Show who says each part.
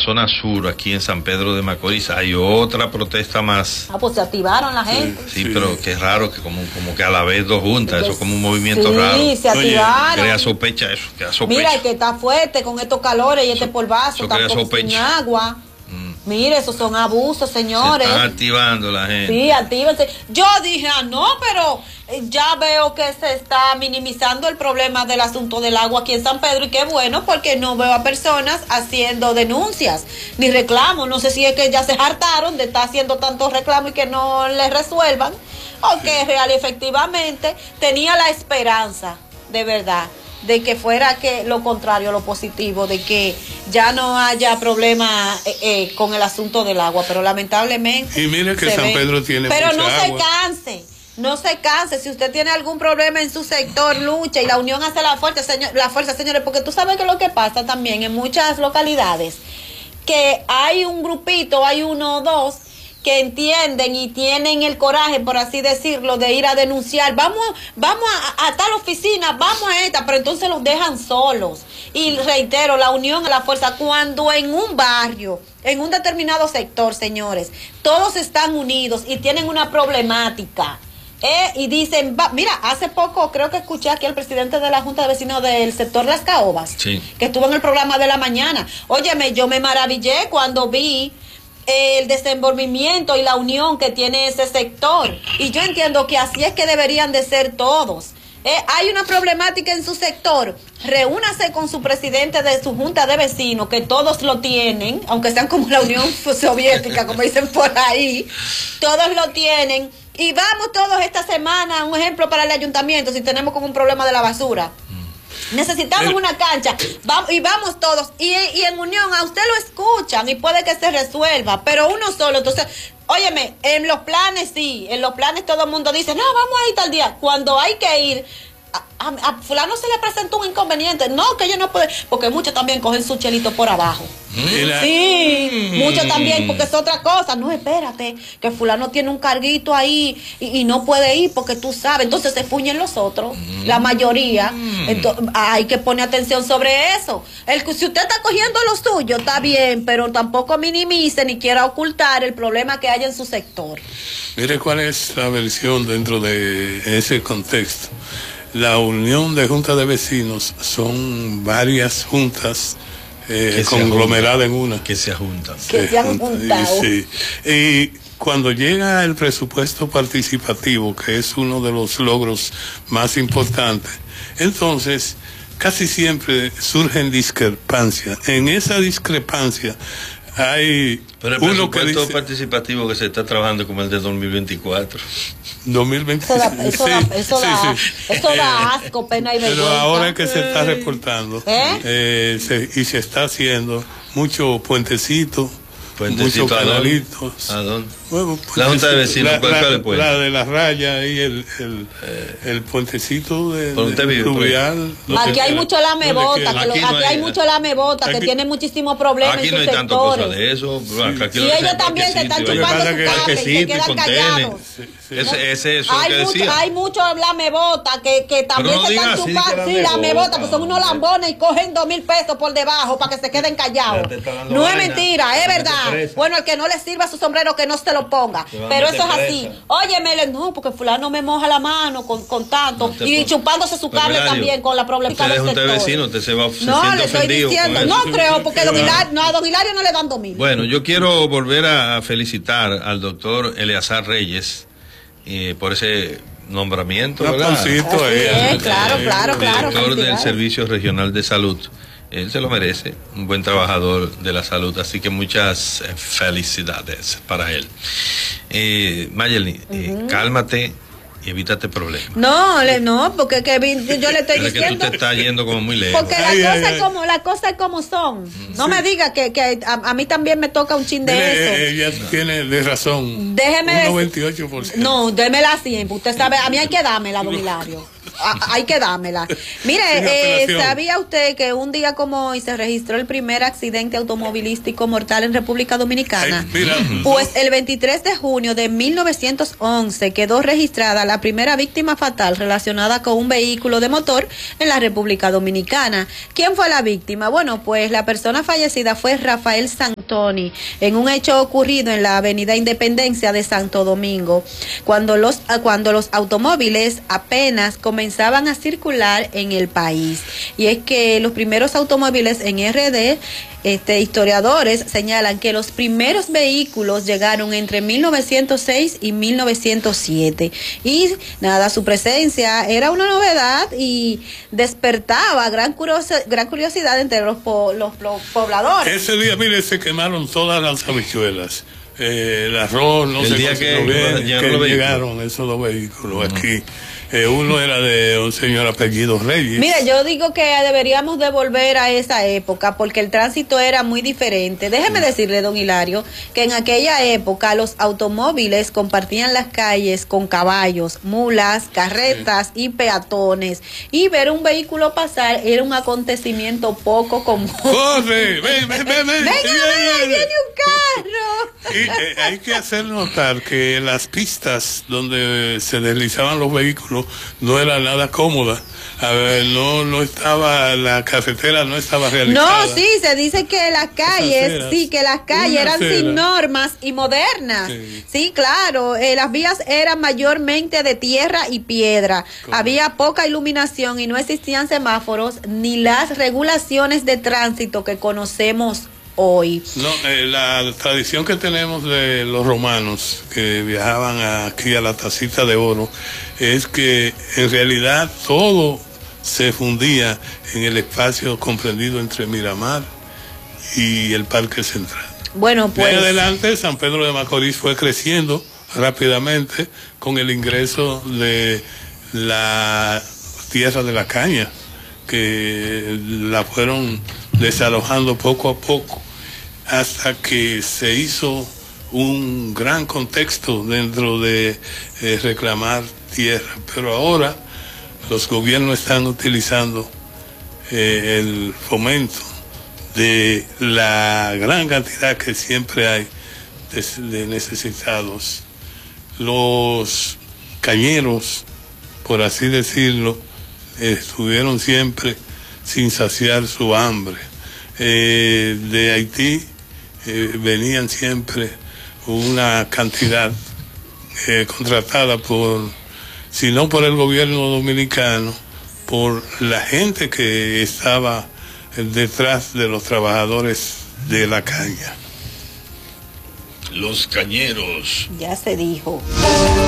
Speaker 1: zona sur, aquí en San Pedro de Macorís, hay otra protesta más.
Speaker 2: Ah, pues se activaron la gente.
Speaker 1: Sí, pero qué raro que como que a la vez dos juntas, eso es como un movimiento raro.
Speaker 2: Sí, se activaron.
Speaker 1: Crea sospecha eso, crea sospecha.
Speaker 2: Mira, el que está fuerte con estos calores y este polvazo, tampoco sin agua. Mire, esos son abusos, señores.
Speaker 1: Se están activando la gente.
Speaker 2: Sí, actívense. Yo dije, no, pero ya veo que se está minimizando el problema del asunto del agua aquí en San Pedro, y qué bueno, porque no veo a personas haciendo denuncias ni reclamos. No sé si es que ya se hartaron de estar haciendo tantos reclamos y que no les resuelvan, o que real efectivamente tenía la esperanza, de verdad, de que fuera que lo contrario, lo positivo, de que ya no haya problema con el asunto del agua, pero lamentablemente.
Speaker 3: Y mire que San Pedro tiene
Speaker 2: pero
Speaker 3: mucha
Speaker 2: no
Speaker 3: agua.
Speaker 2: No se canse. Si usted tiene algún problema en su sector, lucha, y la unión hace la fuerza, señores, porque tú sabes que lo que pasa también en muchas localidades, que hay un grupito, hay uno o dos que entienden y tienen el coraje, por así decirlo, de ir a denunciar. Vamos a tal oficina, vamos a esta, pero entonces los dejan solos. Y reitero, la unión a la fuerza, cuando en un barrio, en un determinado sector, señores, todos están unidos y tienen una problemática. Y dicen, mira, hace poco creo que escuché aquí al presidente de la Junta de Vecinos del sector Las Caobas,
Speaker 1: sí,
Speaker 2: que estuvo en el programa de la mañana. Óyeme, yo me maravillé cuando vi el desenvolvimiento y la unión que tiene ese sector, y yo entiendo que así es que deberían de ser todos. Hay una problemática en su sector, reúnase con su presidente de su junta de vecinos, que todos lo tienen, aunque sean como la Unión Soviética, como dicen por ahí, todos lo tienen, y vamos todos esta semana, un ejemplo para el ayuntamiento, si tenemos como un problema de la basura. Necesitamos una cancha, y vamos todos, y en unión a usted lo escuchan y puede que se resuelva, pero uno solo. Entonces, óyeme, en los planes sí, en los planes todo el mundo dice, no, vamos a ir tal día. Cuando hay que ir, a fulano se le presenta un inconveniente, no, que yo no puedo, porque muchos también cogen su chelito por abajo.
Speaker 3: Mira.
Speaker 2: Sí, muchos también, porque es otra cosa. No, espérate, que fulano tiene un carguito ahí y no puede ir porque tú sabes. Entonces se puñen los otros, la mayoría. Entonces, hay que poner atención sobre eso. Si usted está cogiendo lo suyo, está bien, pero tampoco minimice ni quiera ocultar el problema que hay en su sector.
Speaker 3: Mire cuál es la versión dentro de ese contexto. La unión de juntas de vecinos son varias juntas conglomeradas en una.
Speaker 1: Que se juntan.
Speaker 2: Que se han juntado.
Speaker 3: Sí. Y cuando llega el presupuesto participativo, que es uno de los logros más importantes, entonces casi siempre surgen discrepancias. En esa discrepancia hay
Speaker 1: pero el presupuesto participativo que se está trabajando como el de 2024.
Speaker 3: 2025.
Speaker 2: Eso da asco, pena y vergüenza.
Speaker 3: Pero ahora que se está reportando y se está haciendo mucho puentecito, muchos canalitos.
Speaker 1: ¿A dónde?
Speaker 3: Bueno,
Speaker 1: la Junta de Vecinos,
Speaker 3: la de la raya y el puentecito de Rubial.
Speaker 2: Aquí hay mucho lamebota, aquí hay mucho lamebota que tiene muchísimos problemas en sus sectores. Aquí no hay tanta cosa de
Speaker 1: eso.
Speaker 2: Y ellos también se están chupando su cable y se quedan callados. Hay mucho lamebota que también se están chupando. Sí, lamebota, pues son unos lambones y cogen 2,000 pesos por debajo para que se queden callados. No es mentira, es verdad. Bueno, el que no le sirva su sombrero, que no se lo ponga. Pero eso es así. Óyeme, no, porque fulano me moja la mano con tanto. Y chupándose su cable también con la problemática del sector.
Speaker 1: Usted se va
Speaker 2: no, le estoy diciendo, no creo, porque a don Hilario no le dan 2,000.
Speaker 1: Bueno, yo quiero volver a felicitar al doctor Eleazar Reyes por ese nombramiento, ¿verdad?
Speaker 2: Claro.
Speaker 1: Director del Servicio Regional de Salud. Él se lo merece, un buen trabajador de la salud, así que muchas felicidades para él. Mayelin, cálmate y evítate problemas.
Speaker 2: No, porque yo le estoy diciendo.
Speaker 1: Que tú te estás yendo como muy lejos.
Speaker 2: Porque las cosas como son. No me diga que a mí también me toca un chin de eso.
Speaker 3: Ella tiene de razón.
Speaker 2: Déjeme
Speaker 3: un 98%.
Speaker 2: No, démela 100. Usted sabe, a mí hay que dármela, don Hilario. Hay que dármela. Mire, ¿sabía usted que un día como hoy se registró el primer accidente automovilístico mortal en República Dominicana? Pues el 23 de junio de 1911 quedó registrada la primera víctima fatal relacionada con un vehículo de motor en la República Dominicana. ¿Quién fue la víctima? Bueno, pues la persona fallecida fue Rafael Santos Tony, en un hecho ocurrido en la Avenida Independencia de Santo Domingo, cuando los automóviles apenas comenzaban a circular en el país. Y es que los primeros automóviles en RD, historiadores señalan que los primeros vehículos llegaron entre 1906 y 1907. Y nada, su presencia era una novedad y despertaba gran curiosidad entre los pobladores.
Speaker 3: Ese día, mire, se quemaron todas las habichuelas. El arroz, no
Speaker 1: el
Speaker 3: sé
Speaker 1: día que
Speaker 3: llegaron esos dos vehículos aquí. Uno era de un señor apellido Reyes.
Speaker 2: Mira, yo digo que deberíamos de volver a esa época porque el tránsito era muy diferente. Déjeme decirle, don Hilario, que en aquella época los automóviles compartían las calles con caballos, mulas, carretas y peatones. Y ver un vehículo pasar era un acontecimiento poco común.
Speaker 3: ¡Corre! ¡Ven!
Speaker 2: ¡Venga, viene un carro!
Speaker 3: Y hay que hacer notar que las pistas donde se deslizaban los vehículos no era nada cómoda. A ver, no estaba, la carretera no estaba realizada.
Speaker 2: No, sí, se dice que las calles, eran sin normas y modernas. Sí, claro, las vías eran mayormente de tierra y piedra. ¿Cómo? Había poca iluminación y no existían semáforos ni las regulaciones de tránsito que conocemos hoy.
Speaker 3: No, la tradición que tenemos de los romanos que viajaban aquí a la Tacita de Oro es que en realidad todo se fundía en el espacio comprendido entre Miramar y el Parque Central.
Speaker 2: Bueno, pues
Speaker 3: de adelante San Pedro de Macorís fue creciendo rápidamente con el ingreso de la tierra de la caña, que la fueron desalojando poco a poco hasta que se hizo un gran contexto dentro de reclamar tierra. Pero ahora los gobiernos están utilizando el fomento de la gran cantidad que siempre hay de necesitados. Los cañeros, por así decirlo, estuvieron siempre sin saciar su hambre. De Haití venían siempre una cantidad contratada si no por el gobierno dominicano, por la gente que estaba detrás de los trabajadores de la caña.
Speaker 1: Los cañeros.
Speaker 2: Ya se dijo.